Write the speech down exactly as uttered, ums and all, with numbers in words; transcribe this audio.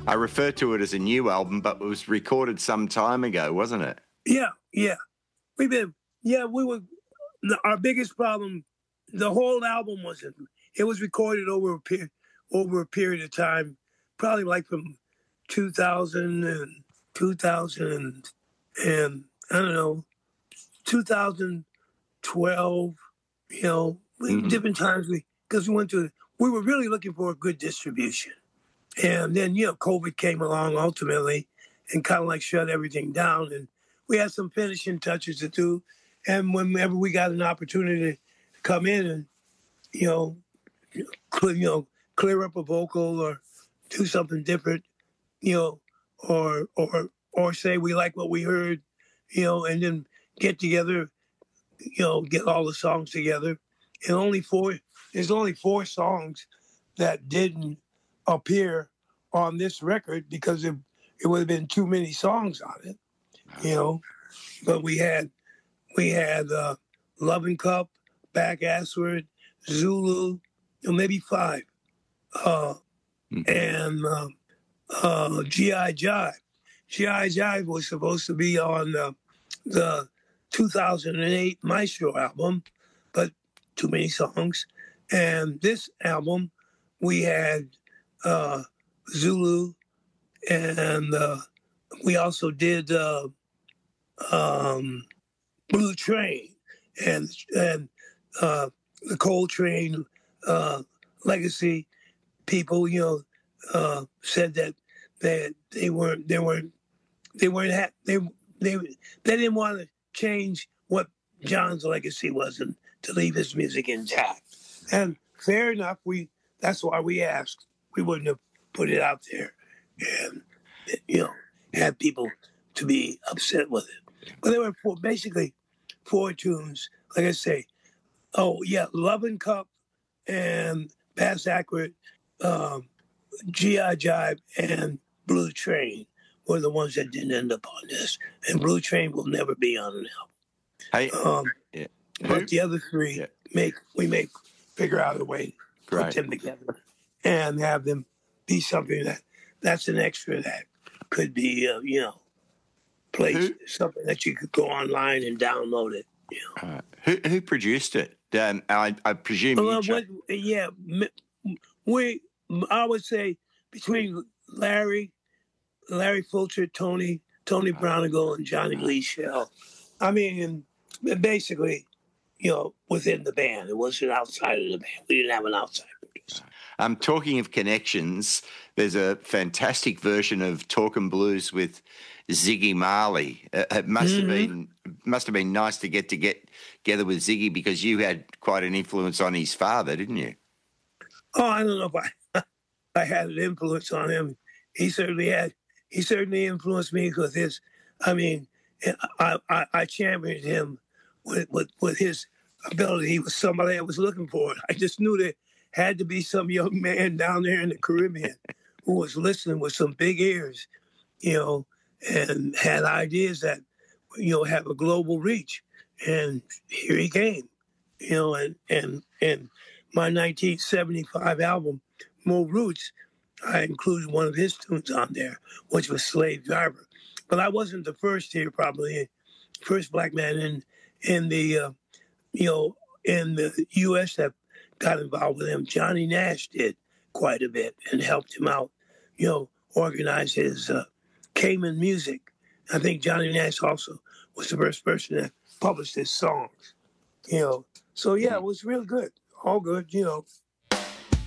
I refer to it as a new album, but it was recorded some time ago, wasn't it? Yeah, yeah. We've been, yeah, we were, the, our biggest problem, the whole album wasn't, it was recorded over a, period, over a period of time, probably like from two thousand and two thousand and I don't know, two thousand twelve, you know, mm-hmm. different times we, because we went to, we were really looking for a good distribution. And then, you know, COVID came along ultimately and kind of like shut everything down. And we had some finishing touches to do. And whenever we got an opportunity to come in and, you know, clear, you know, clear up a vocal or do something different, you know, or or or say we like what we heard, you know, and then get together, you know, get all the songs together. And only four, there's only four songs that didn't appear on this record because it, it would have been too many songs on it, you know. But we had we had uh, Loving Cup, Back Assward, Zulu, you know, maybe five, uh, mm-hmm. and uh, uh, G I Jive. G I Jive was supposed to be on uh, the two thousand eight Maestro album, but too many songs. And this album, we had uh, Zulu, and uh, we also did uh, um, Blue Train, and and uh, the Coltrane uh, legacy people, you know, uh, said that that they weren't they weren't they weren't ha- they they they didn't want to change what John's legacy was and to leave his music intact. And fair enough, we that's why we asked. We wouldn't have put it out there and, you know, had people to be upset with it. But there were four, basically four tunes, like I say. Oh, yeah, Lovin' Cup and Bass Accurate, um, G I Jive, and Blue Train were the ones that didn't end up on this. And Blue Train will never be on an album. Hey, um, yeah. But the other three, yeah. make we may figure out a way to right. put them together and have them be something that that's an extra that could be, uh, you know, placed, who, something that you could go online and download it. You know. uh, who who produced it? Um, I, I presume well, you. What, yeah, we. I would say between Larry, Larry Fulcher, Tony, Tony Brownigal, and Johnny Lee Shell. I mean, basically, you know, within the band. It wasn't outside of the band. We didn't have an outside producer. Um, talking of connections, there's a fantastic version of Talkin' Blues with Ziggy Marley. Uh, it must mm-hmm. have been must have been nice to get to get together with Ziggy because you had quite an influence on his father, didn't you? Oh, I don't know if I I had an influence on him. He certainly had. He certainly influenced me with his. I mean, I I, I championed him with, with with his ability. He was somebody I was looking for. I just knew there had to be some young man down there in the Caribbean who was listening with some big ears, you know, and had ideas that, you know, have a global reach. And here he came, you know, and and and my nineteen seventy-five album, More Roots, I included one of his tunes on there, which was Slave Driver. But I wasn't the first here, probably, first black man in in the, uh, you know, in the U S that got involved with him. Johnny Nash did quite a bit and helped him out, you know, organize his uh, Cayman music. I think Johnny Nash also was the first person that published his songs, you know. So, yeah, it was real good. All good, you know.